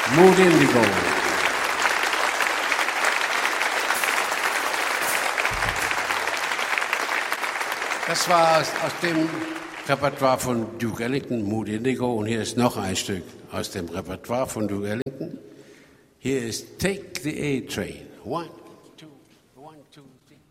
Mood Indigo. Das war aus dem Repertoire von Duke Ellington, Mood Indigo. Und hier ist noch ein Stück aus dem Repertoire von Duke Ellington. Hier ist Take the A-Train. 1,